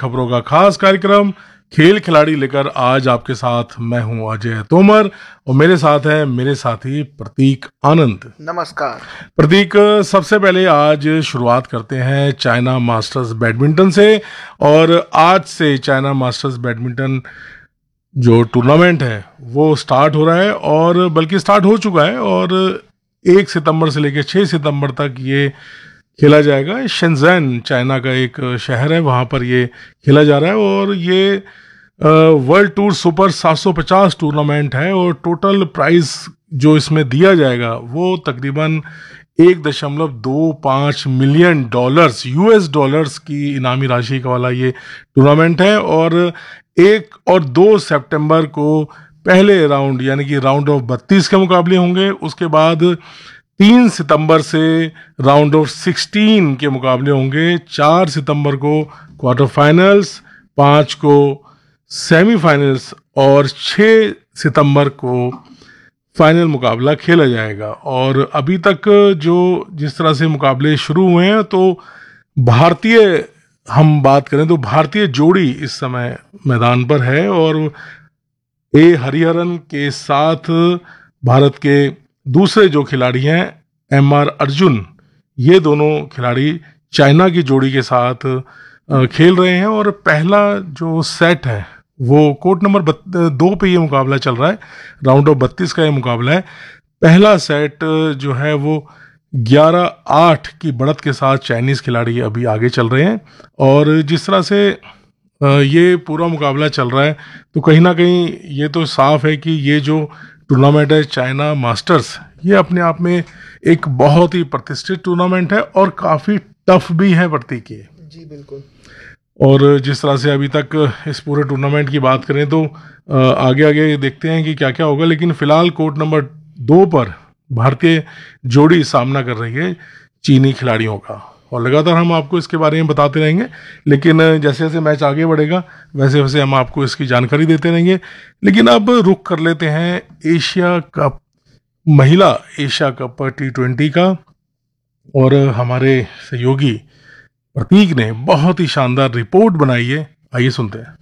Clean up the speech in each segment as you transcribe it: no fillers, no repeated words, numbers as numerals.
खबरों का खास कार्यक्रम खेल खिलाड़ी लेकर आज आपके साथ मैं हूं अजय तोमर और मेरे साथ है मेरे साथी प्रतीक आनंद। नमस्कार प्रतीक, सबसे पहले आज शुरुआत करते हैं चाइना मास्टर्स बैडमिंटन से। और आज से चाइना मास्टर्स बैडमिंटन जो टूर्नामेंट है वो स्टार्ट हो रहा है, और बल्कि स्टार्ट हो चुका है, और 1 सितंबर से लेकर 6 सितंबर तक ये खेला जाएगा। शेंज़ेन चाइना का एक शहर है, वहाँ पर ये खेला जा रहा है। और ये वर्ल्ड टूर सुपर 750 टूर्नामेंट है, और टोटल प्राइस जो इसमें दिया जाएगा वो तकरीबन $1.25 मिलियन US डॉलर्स की इनामी राशि का वाला ये टूर्नामेंट है। और 1 और 2 सितंबर को पहले राउंड यानी कि राउंड ऑफ 32 के मुकाबले होंगे। उसके बाद 3 सितंबर से राउंड ऑफ 16 के मुकाबले होंगे। 4 सितंबर को क्वार्टर फाइनल्स, 5 को सेमीफाइनल्स और 6 सितंबर को फाइनल मुकाबला खेला जाएगा। और अभी तक जो जिस तरह से मुकाबले शुरू हुए हैं, तो भारतीय हम बात करें तो भारतीय जोड़ी इस समय मैदान पर है, और ए हरिहरन के साथ भारत के दूसरे जो खिलाड़ी हैं MR अर्जुन, ये दोनों खिलाड़ी चाइना की जोड़ी के साथ खेल रहे हैं। और पहला जो सेट है वो कोर्ट नंबर 2 पे ये मुकाबला चल रहा है। राउंड ऑफ 32 का ये मुकाबला है। पहला सेट जो है वो 11-8 की बढ़त के साथ चाइनीज़ खिलाड़ी अभी आगे चल रहे हैं। और जिस तरह से ये पूरा मुकाबला चल रहा है, तो कहीं ना कहीं ये तो साफ है कि ये जो टूर्नामेंट है चाइना मास्टर्स, ये अपने आप में एक बहुत ही प्रतिष्ठित टूर्नामेंट है और काफ़ी टफ भी है प्रतीक ये। जी बिल्कुल। और जिस तरह से अभी तक इस पूरे टूर्नामेंट की बात करें तो आगे आगे देखते हैं कि क्या क्या होगा। लेकिन फिलहाल कोर्ट नंबर 2 पर भारतीय जोड़ी सामना कर रही है चीनी खिलाड़ियों का, और लगातार हम आपको इसके बारे में बताते रहेंगे। लेकिन जैसे जैसे मैच आगे बढ़ेगा वैसे वैसे हम आपको इसकी जानकारी देते रहेंगे। लेकिन अब रुख कर लेते हैं एशिया कप, महिला एशिया कप T20 का। और हमारे सहयोगी प्रतीक ने बहुत ही शानदार रिपोर्ट बनाई है, आइए सुनते हैं।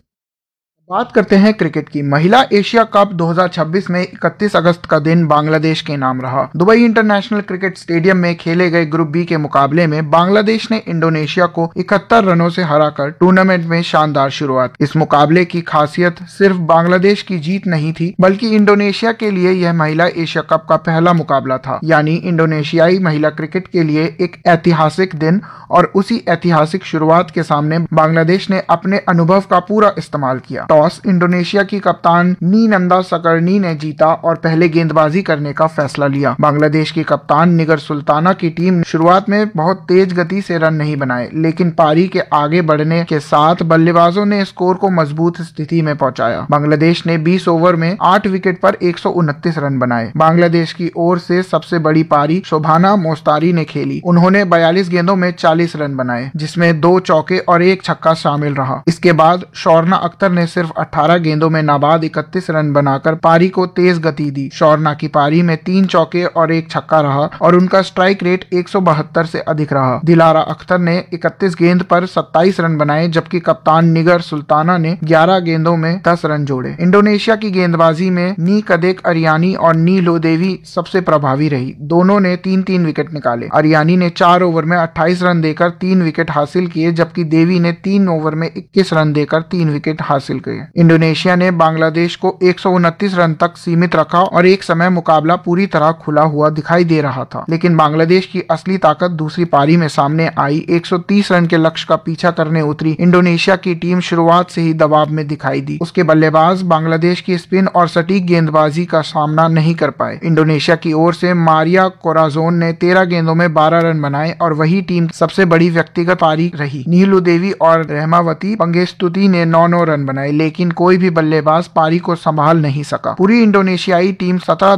बात करते हैं क्रिकेट की। महिला एशिया कप 2026 में 31 अगस्त का दिन बांग्लादेश के नाम रहा। दुबई इंटरनेशनल क्रिकेट स्टेडियम में खेले गए ग्रुप बी के मुकाबले में बांग्लादेश ने इंडोनेशिया को 71 रनों से हराकर टूर्नामेंट में शानदार शुरुआत। इस मुकाबले की खासियत सिर्फ बांग्लादेश की जीत नहीं थी, बल्कि इंडोनेशिया के लिए यह महिला एशिया कप का पहला मुकाबला था। यानी इंडोनेशियाई महिला क्रिकेट के लिए एक ऐतिहासिक दिन, और उसी ऐतिहासिक शुरुआत के सामने बांग्लादेश ने अपने अनुभव का पूरा इस्तेमाल किया। टॉस इंडोनेशिया की कप्तान नीनंदा सकरनी ने जीता और पहले गेंदबाजी करने का फैसला लिया। बांग्लादेश की कप्तान निगर सुल्ताना की टीम शुरुआत में बहुत तेज गति से रन नहीं बनाए, लेकिन पारी के आगे बढ़ने के साथ बल्लेबाजों ने स्कोर को मजबूत स्थिति में पहुंचाया। बांग्लादेश ने 20 ओवर में 8 विकेट पर 129 रन बनाए। बांग्लादेश की ओर से सबसे बड़ी पारी शोभाना मोस्तारी ने खेली। उन्होंने 42 गेंदों में 40 रन बनाए, जिसमें 2 चौके और 1 छक्का शामिल रहा। इसके बाद शौर्ना अख्तर ने सिर्फ 18 गेंदों में नाबाद 31 रन बनाकर पारी को तेज गति दी। शौर्ना की पारी में 3 चौके और 1 छक्का रहा, और उनका स्ट्राइक रेट 172 से अधिक रहा। दिलारा अख्तर ने 31 गेंद पर 27 रन बनाए, जबकि कप्तान निगर सुल्ताना ने 11 गेंदों में 10 रन जोड़े। इंडोनेशिया की गेंदबाजी में नी कदेक अरियानी और नी लोदेवी सबसे प्रभावी रही। दोनों ने 3-3 विकेट निकाले। अरियानी ने 4 ओवर में 28 रन देकर 3 विकेट हासिल किए, जबकि देवी ने 3 ओवर में 21 रन देकर 3 विकेट हासिल किए। इंडोनेशिया ने बांग्लादेश को 129 रन तक सीमित रखा, और एक समय मुकाबला पूरी तरह खुला हुआ दिखाई दे रहा था। लेकिन बांग्लादेश की असली ताकत दूसरी पारी में सामने आई। 130 रन के लक्ष्य का पीछा करने उतरी इंडोनेशिया की टीम शुरुआत से ही दबाव में दिखाई दी। उसके बल्लेबाज बांग्लादेश की स्पिन और सटीक गेंदबाजी का सामना नहीं कर पाए। इंडोनेशिया की ओर से मारिया कोराजोन ने 13 गेंदों में 12 रन बनाए, और वही टीम सबसे बड़ी व्यक्तिगत पारी रही। नीलू देवी और रहमावती पंगेस्तुति ने 9-9 रन बनाए, लेकिन कोई भी बल्लेबाज पारी को संभाल नहीं सका। पूरी इंडोनेशियाई टीम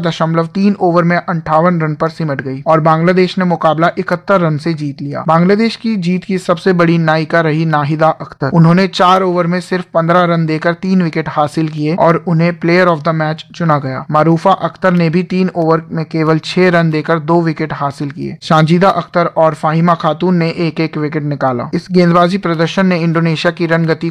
17.3 ओवर में 58 रन पर सिमट गई, और बांग्लादेश ने मुकाबला 71 रन से जीत लिया। बांग्लादेश की जीत की सबसे बड़ी नायिका रही नाहिदा अख्तर। उन्होंने 4 ओवर में सिर्फ 15 रन देकर 3 विकेट हासिल किए, और उन्हें प्लेयर ऑफ द मैच चुना गया। मारूफा अख्तर ने भी 3 ओवर में केवल 6 रन देकर 2 विकेट हासिल किए। शांजिदा अख्तर और फाहिमा खातून ने एक एक विकेट निकाला। इस गेंदबाजी प्रदर्शन ने इंडोनेशिया की रन गति